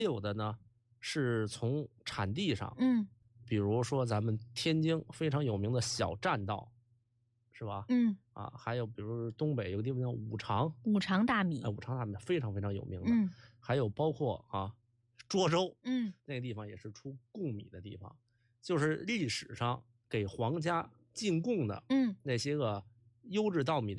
有的呢是从产地上， 嗯比如说咱们天津非常有名的小栈道，是吧？ 嗯， 还有比如东北有个地方叫五常， 五常大米， 五常大米非常非常有名的。 嗯还有包括涿州，那个地方也是出贡米的地方，就是历史上给皇家进贡的那些个优质稻米的